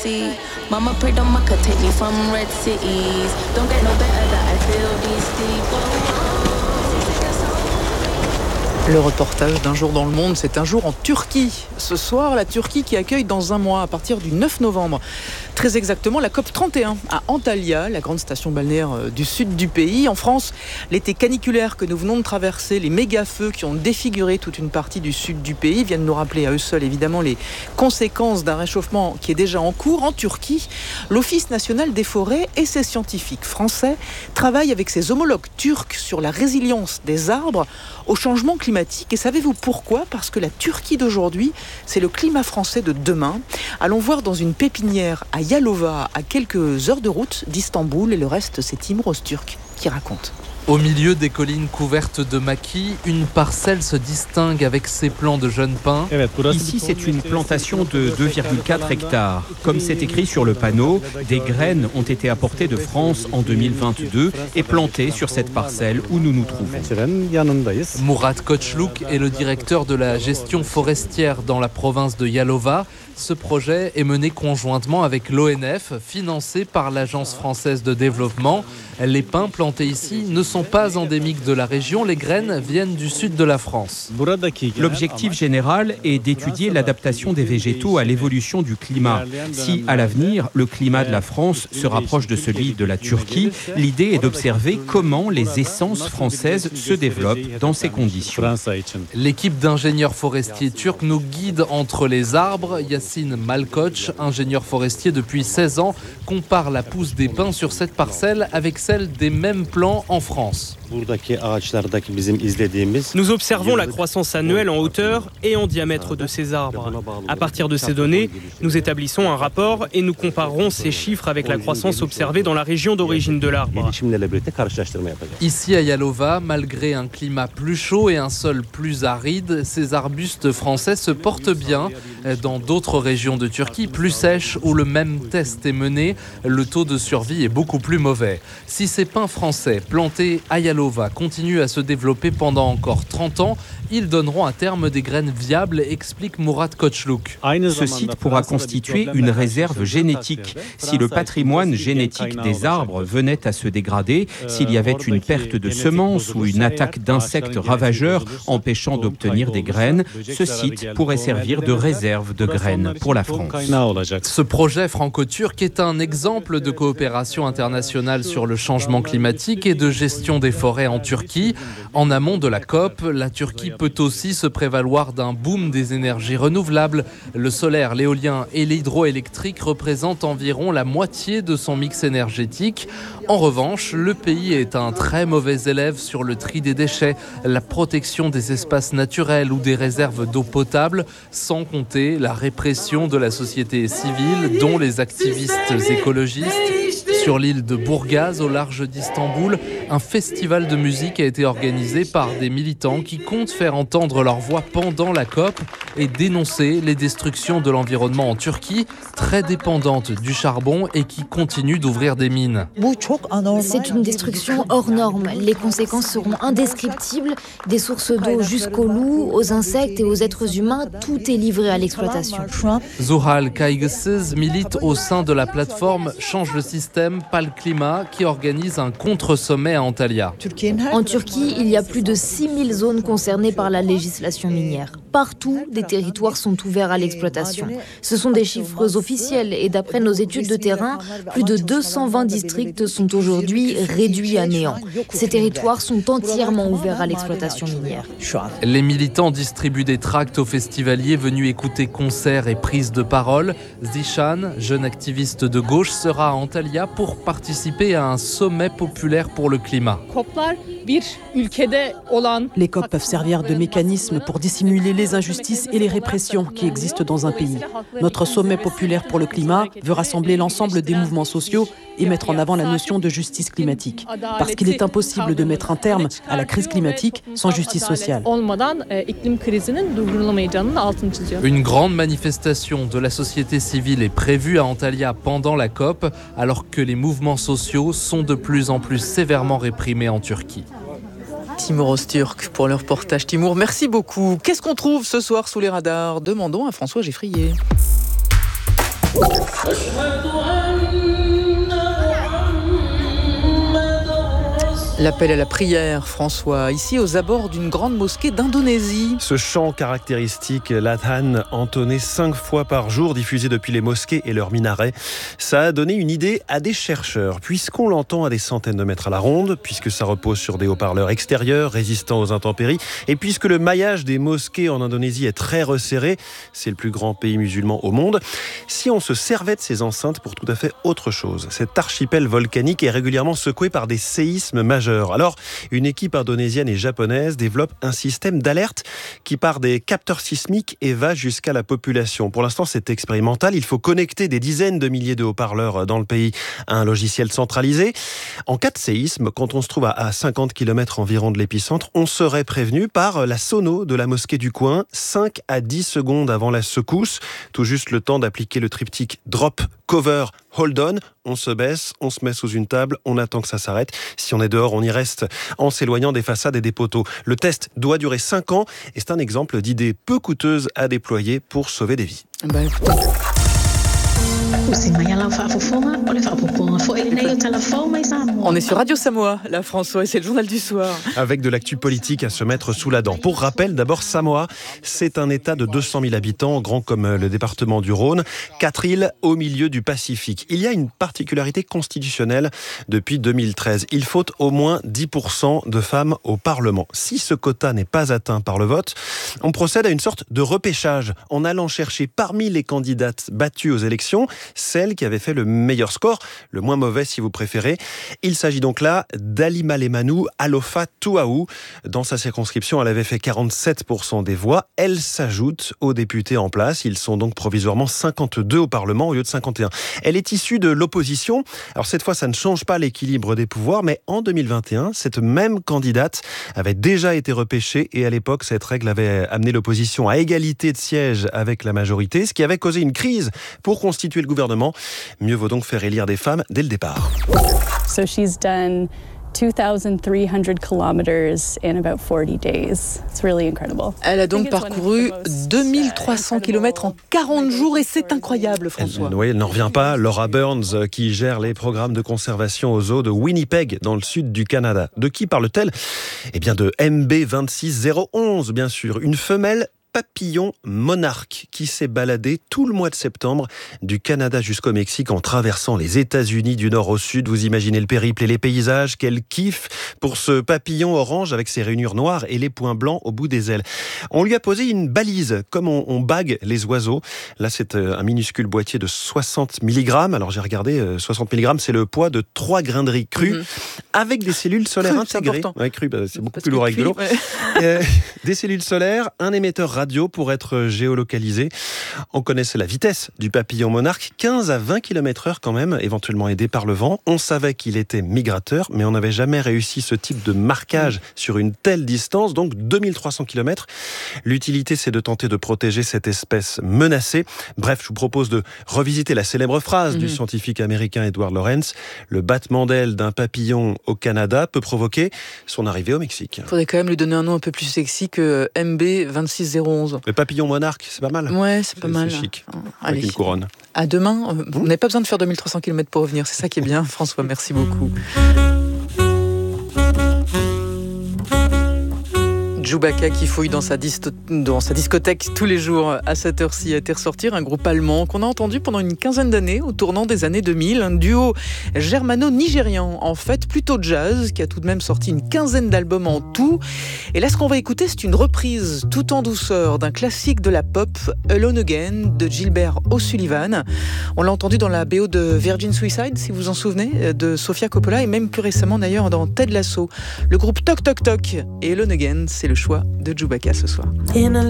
Mama prayed on my could take me from red cities. Don't get no better that I feel these deep. Le reportage d'un jour dans le monde, c'est un jour en Turquie. Ce soir, la Turquie qui accueille dans un mois, à partir du 9 novembre, très exactement la COP 31 à Antalya, la grande station balnéaire du sud du pays. En France, l'été caniculaire que nous venons de traverser, les méga-feux qui ont défiguré toute une partie du sud du pays, viennent nous rappeler à eux seuls évidemment les conséquences d'un réchauffement qui est déjà en cours. En Turquie, l'Office national des forêts et ses scientifiques français travaillent avec ses homologues turcs sur la résilience des arbres au changement climatique. Et savez-vous pourquoi ? Parce que la Turquie d'aujourd'hui, c'est le climat français de demain. Allons voir dans une pépinière à Yalova, à quelques heures de route d'Istanbul. Et le reste, c'est Timur Öztürk qui raconte. Au milieu des collines couvertes de maquis, une parcelle se distingue avec ses plants de jeunes pins. Ici, c'est une plantation de 2,4 hectares. Comme c'est écrit sur le panneau, des graines ont été apportées de France en 2022 et plantées sur cette parcelle où nous nous trouvons. Murat Koçluk est le directeur de la gestion forestière dans la province de Yalova. Ce projet est mené conjointement avec l'ONF, financé par l'Agence française de développement. Les pins plantés ici ne sont pas endémiques de la région, les graines viennent du sud de la France. L'objectif général est d'étudier l'adaptation des végétaux à l'évolution du climat. Si, à l'avenir, le climat de la France se rapproche de celui de la Turquie, l'idée est d'observer comment les essences françaises se développent dans ces conditions. L'équipe d'ingénieurs forestiers turcs nous guide entre les arbres. Yasin Malkoç, ingénieur forestier depuis 16 ans, compare la pousse des pins sur cette parcelle avec celle des mêmes plants en France. Nous observons la croissance annuelle en hauteur et en diamètre de ces arbres. À partir de ces données, nous établissons un rapport et nous comparerons ces chiffres avec la croissance observée dans la région d'origine de l'arbre. Ici à Yalova, malgré un climat plus chaud et un sol plus aride, ces arbustes français se portent bien. Dans d'autres régions de Turquie plus sèches où le même test est mené, le taux de survie est beaucoup plus mauvais. Si ces pins français plantés à Yalova continuent à se développer pendant encore 30 ans, ils donneront à terme des graines viables, explique Murat Koçluk. Ce site pourra constituer une réserve génétique. Si le patrimoine génétique des arbres venait à se dégrader, s'il y avait une perte de semences ou une attaque d'insectes ravageurs empêchant d'obtenir des graines, ce site pourrait servir de réserve de graines pour la France. Ce projet franco-turc est un exemple de coopération internationale sur le changement climatique et de gestion des forêts en Turquie. En amont de la COP, la Turquie peut aussi se prévaloir d'un boom des énergies renouvelables. Le solaire, l'éolien et l'hydroélectrique représentent environ la moitié de son mix énergétique. En revanche, le pays est un très mauvais élève sur le tri des déchets, la protection des espaces naturels ou des réserves d'eau potable, sans compter la répression de la société civile, dont les activistes écologistes. Sur l'île de Burgaz, au large d'Istanbul, un festival de musique a été organisé par des militants qui comptent faire entendre leur voix pendant la COP et dénoncer les destructions de l'environnement en Turquie, très dépendante du charbon et qui continue d'ouvrir des mines. C'est une destruction hors norme. Les conséquences seront indescriptibles. Des sources d'eau jusqu'aux loups, aux insectes et aux êtres humains, tout est livré à l'exploitation. Zuhal Kaygısız milite au sein de la plateforme Change le système, pas le climat, qui organise un contre-sommet à Antalya. En Turquie, il y a plus de 6000 zones concernées par la législation minière. Partout, des territoires sont ouverts à l'exploitation. Ce sont des chiffres officiels et d'après nos études de terrain, plus de 220 districts sont aujourd'hui réduits à néant. Ces territoires sont entièrement ouverts à l'exploitation minière. Les militants distribuent des tracts aux festivaliers venus écouter concerts et prises de parole. Zishan, jeune activiste de gauche, sera à Antalya pour participer à un sommet populaire pour le climat. Les COP peuvent servir de mécanisme pour dissimuler les injustices et les répressions qui existent dans un pays. Notre sommet populaire pour le climat veut rassembler l'ensemble des mouvements sociaux et mettre en avant la notion de justice climatique. Parce qu'il est impossible de mettre un terme à la crise climatique sans justice sociale. Une grande manifestation de la société civile est prévue à Antalya pendant la COP, alors que les mouvements sociaux sont de plus en plus sévèrement réprimés en Turquie. Timur Öztürk pour le reportage. Timur, merci beaucoup. Qu'est-ce qu'on trouve ce soir sous les radars ? Demandons à François Geffrier. L'appel à la prière, François, ici aux abords d'une grande mosquée d'Indonésie. Ce chant caractéristique, l'adhan, entonné 5 fois par jour, diffusé depuis les mosquées et leurs minarets, ça a donné une idée à des chercheurs. Puisqu'on l'entend à des centaines de mètres à la ronde, puisque ça repose sur des haut-parleurs extérieurs, résistants aux intempéries, et puisque le maillage des mosquées en Indonésie est très resserré, c'est le plus grand pays musulman au monde, si on se servait de ces enceintes pour tout à fait autre chose. Cet archipel volcanique est régulièrement secoué par des séismes majeurs. Alors, une équipe indonésienne et japonaise développe un système d'alerte qui part des capteurs sismiques et va jusqu'à la population. Pour l'instant, c'est expérimental. Il faut connecter des dizaines de milliers de haut-parleurs dans le pays à un logiciel centralisé. En cas de séisme, quand on se trouve à 50 km environ de l'épicentre, on serait prévenu par la sono de la mosquée du coin, 5 à 10 secondes avant la secousse. Tout juste le temps d'appliquer le triptyque drop, cover, hold on. On se baisse, on se met sous une table, on attend que ça s'arrête. Si on est dehors, on y reste en s'éloignant des façades et des poteaux. Le test doit durer 5 ans et c'est un exemple d'idée peu coûteuse à déployer pour sauver des vies. On est sur Radio Samoa, là François, et c'est le journal du soir. Avec de l'actu politique à se mettre sous la dent. Pour rappel, d'abord Samoa, c'est un État de 200 000 habitants, grand comme le département du Rhône, 4 îles au milieu du Pacifique. Il y a une particularité constitutionnelle depuis 2013. Il faut au moins 10% de femmes au Parlement. Si ce quota n'est pas atteint par le vote, on procède à une sorte de repêchage en allant chercher parmi les candidates battues aux élections celle qui avait fait le meilleur score, le moins mauvais si vous préférez. Il s'agit donc là d'Alimalemanu Alofa Tuau. Dans sa circonscription, elle avait fait 47% des voix. Elle s'ajoute aux députés en place. Ils sont donc provisoirement 52 au Parlement au lieu de 51. Elle est issue de l'opposition. Alors cette fois, ça ne change pas l'équilibre des pouvoirs, mais en 2021, cette même candidate avait déjà été repêchée et à l'époque, cette règle avait amené l'opposition à égalité de sièges avec la majorité, ce qui avait causé une crise pour constituer le gouvernement. Mieux vaut donc faire élire des femmes dès le départ. So she's done 2,300 kilometers in about 40 days. It's really incredible. Elle a donc parcouru 2300 km en 40 jours et c'est incroyable, François. Oui, elle n'en revient pas. Laura Burns, qui gère les programmes de conservation au zoo de Winnipeg, dans le sud du Canada. De qui parle-t-elle ? Eh bien de MB26011, bien sûr. Une femelle papillon monarque qui s'est baladé tout le mois de septembre du Canada jusqu'au Mexique en traversant les États-Unis du nord au sud. Vous imaginez le périple et les paysages. Quel kiff pour ce papillon orange avec ses rainures noires et les points blancs au bout des ailes. On lui a posé une balise comme on bague les oiseaux. Là, c'est un minuscule boîtier de 60 mg. Alors j'ai regardé, 60 mg, c'est le poids de 3 grains de riz crus avec des cellules solaires intégrées. Ouais, cru, c'est beaucoup plus lourd avec de l'eau. Ouais. Des cellules solaires, un émetteur radio pour être géolocalisé. On connaissait la vitesse du papillon monarque, 15 à 20 km/h quand même, éventuellement aidé par le vent. On savait qu'il était migrateur, mais on n'avait jamais réussi ce type de marquage sur une telle distance, donc 2300 km. L'utilité, c'est de tenter de protéger cette espèce menacée. Bref, je vous propose de revisiter la célèbre phrase du scientifique américain Edward Lorenz. Le battement d'aile d'un papillon au Canada peut provoquer son arrivée au Mexique. Il faudrait quand même lui donner un nom un peu plus sexy que MB26011. Le papillon monarque, c'est pas mal. Ouais, c'est pas mal. C'est chic. Allez. Avec une couronne. À demain. Vous n'avez pas besoin de faire 2300 km pour revenir. C'est ça qui est bien. François, merci beaucoup. Chewbacca qui fouille dans sa discothèque tous les jours à cette heure-ci a été ressortir un groupe allemand qu'on a entendu pendant une quinzaine d'années au tournant des années 2000, un duo germano-nigérian en fait plutôt jazz qui a tout de même sorti une quinzaine d'albums en tout. Et là ce qu'on va écouter c'est une reprise tout en douceur d'un classique de la pop, Alone Again de Gilbert O'Sullivan. On l'a entendu dans la BO de Virgin Suicide si vous vous en souvenez, de Sofia Coppola et même plus récemment d'ailleurs dans Ted Lasso. Le groupe Toc Toc Toc et Alone Again, c'est le choix de Chewbacca ce soir.